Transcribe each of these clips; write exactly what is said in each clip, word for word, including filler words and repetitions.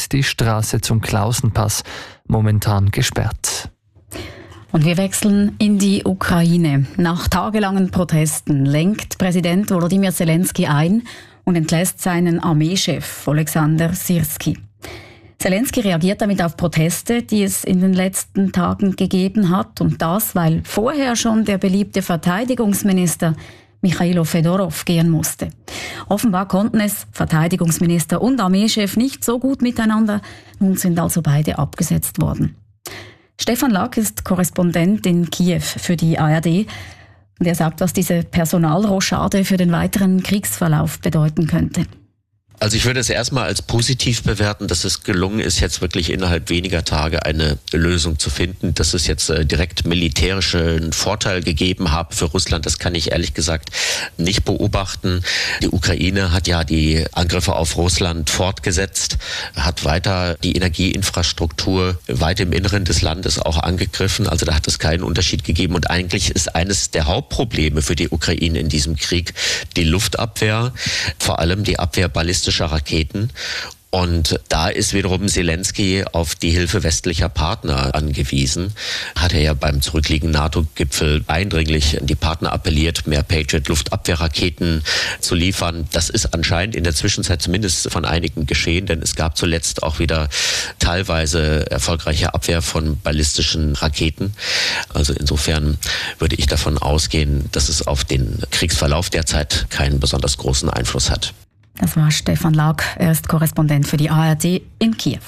ist die Straße zum Klausenpass momentan gesperrt. Und wir wechseln in die Ukraine. Nach tagelangen Protesten lenkt Präsident Volodymyr Zelensky ein und entlässt seinen Armeechef Oleksandr Syrskyi. Zelensky reagiert damit auf Proteste, die es in den letzten Tagen gegeben hat. Und das, weil vorher schon der beliebte Verteidigungsminister Michailo Fedorov gehen musste. Offenbar konnten es Verteidigungsminister und Armeechef nicht so gut miteinander. Nun sind also beide abgesetzt worden. Stefan Lack ist Korrespondent in Kiew für die A R D. Und er sagt, was diese Personalrochade für den weiteren Kriegsverlauf bedeuten könnte. Also ich würde es erstmal als positiv bewerten, dass es gelungen ist, jetzt wirklich innerhalb weniger Tage eine Lösung zu finden. Dass es jetzt äh, direkt militärischen Vorteil gegeben habe für Russland, das kann ich ehrlich gesagt nicht beobachten. Die Ukraine hat ja die Angriffe auf Russland fortgesetzt, hat weiter die Energieinfrastruktur weit im Inneren des Landes auch angegriffen. Also da hat es keinen Unterschied gegeben. Und eigentlich ist eines der Hauptprobleme für die Ukraine in diesem Krieg die Luftabwehr, vor allem die Abwehr ballistischer Raketen. Und da ist wiederum Zelensky auf die Hilfe westlicher Partner angewiesen. Hat er ja beim zurückliegenden NATO-Gipfel eindringlich an die Partner appelliert, mehr Patriot-Luftabwehrraketen zu liefern. Das ist anscheinend in der Zwischenzeit zumindest von einigen geschehen, denn es gab zuletzt auch wieder teilweise erfolgreiche Abwehr von ballistischen Raketen. Also insofern würde ich davon ausgehen, dass es auf den Kriegsverlauf derzeit keinen besonders großen Einfluss hat. Das war Stefan Lack, er ist Korrespondent für die A R D in Kiew.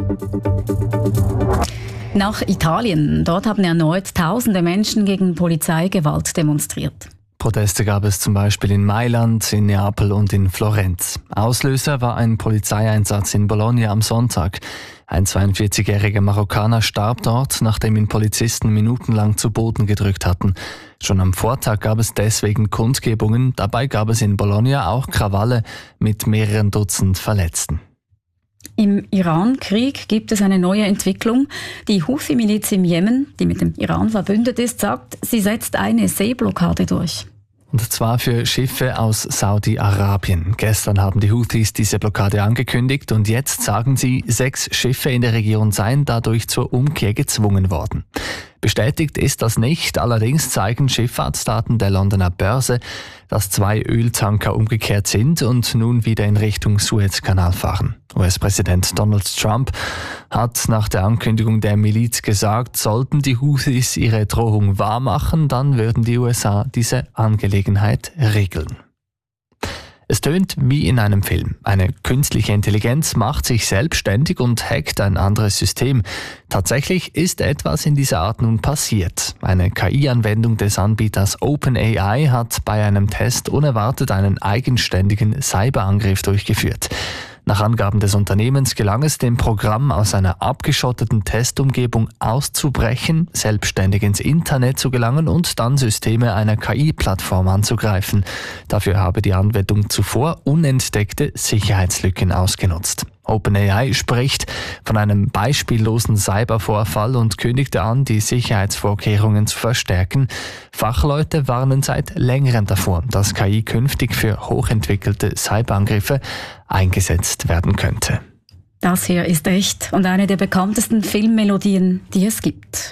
Nach Italien. Dort haben erneut tausende Menschen gegen Polizeigewalt demonstriert. Proteste gab es zum Beispiel in Mailand, in Neapel und in Florenz. Auslöser war ein Polizeieinsatz in Bologna am Sonntag. Ein zweiundvierzigjähriger Marokkaner starb dort, nachdem ihn Polizisten minutenlang zu Boden gedrückt hatten. Schon am Vortag gab es deswegen Kundgebungen. Dabei gab es in Bologna auch Krawalle mit mehreren Dutzend Verletzten. Im Iran-Krieg gibt es eine neue Entwicklung. Die Houthi-Miliz im Jemen, die mit dem Iran verbündet ist, sagt, sie setzt eine Seeblockade durch. Und zwar für Schiffe aus Saudi-Arabien. Gestern haben die Houthis diese Blockade angekündigt und jetzt sagen sie, sechs Schiffe in der Region seien dadurch zur Umkehr gezwungen worden. Bestätigt ist das nicht, allerdings zeigen Schifffahrtsdaten der Londoner Börse, dass zwei Öltanker umgekehrt sind und nun wieder in Richtung Suezkanal fahren. U S-Präsident Donald Trump hat nach der Ankündigung der Miliz gesagt, sollten die Houthis ihre Drohung wahrmachen, dann würden die U S A diese Angelegenheit regeln. Es tönt wie in einem Film. Eine künstliche Intelligenz macht sich selbstständig und hackt ein anderes System. Tatsächlich ist etwas in dieser Art nun passiert. Eine K I-Anwendung des Anbieters OpenAI hat bei einem Test unerwartet einen eigenständigen Cyberangriff durchgeführt. Nach Angaben des Unternehmens gelang es dem Programm, aus einer abgeschotteten Testumgebung auszubrechen, selbstständig ins Internet zu gelangen und dann Systeme einer K I-Plattform anzugreifen. Dafür habe die Anwendung zuvor unentdeckte Sicherheitslücken ausgenutzt. OpenAI spricht von einem beispiellosen Cybervorfall und kündigte an, die Sicherheitsvorkehrungen zu verstärken. Fachleute warnen seit längerem davor, dass K I künftig für hochentwickelte Cyberangriffe eingesetzt werden könnte. Das hier ist echt und eine der bekanntesten Filmmelodien, die es gibt.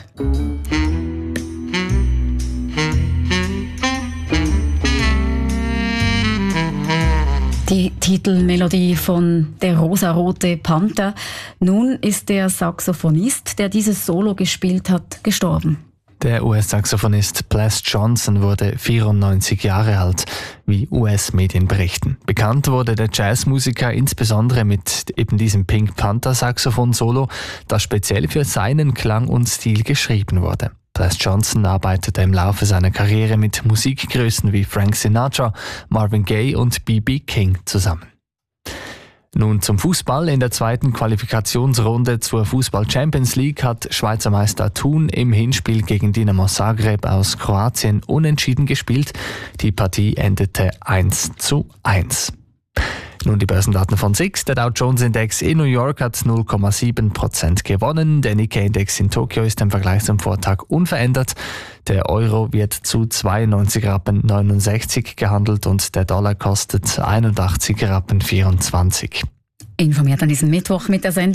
Die Titelmelodie von Der rosarote Panther. Nun ist der Saxophonist, der dieses Solo gespielt hat, gestorben. Der U S-Saxophonist Ples Johnson wurde vierundneunzig Jahre alt, wie U S-Medien berichten. Bekannt wurde der Jazzmusiker insbesondere mit eben diesem Pink Panther Saxophon-Solo, das speziell für seinen Klang und Stil geschrieben wurde. Ples Johnson arbeitete im Laufe seiner Karriere mit Musikgrößen wie Frank Sinatra, Marvin Gaye und B B King zusammen. Nun zum Fußball. In der zweiten Qualifikationsrunde zur Fußball-Champions League hat Schweizer Meister Thun im Hinspiel gegen Dinamo Zagreb aus Kroatien unentschieden gespielt. Die Partie endete eins zu eins. Nun die Börsendaten von S I X. Der Dow Jones Index in New York hat null Komma sieben Prozent gewonnen. Der Nikkei Index in Tokio ist im Vergleich zum Vortag unverändert. Der Euro wird zu zweiundneunzig Rappen neunundsechzig gehandelt und der Dollar kostet einundachtzig Rappen vierundzwanzig. Informiert an diesem Mittwoch mit der Sendung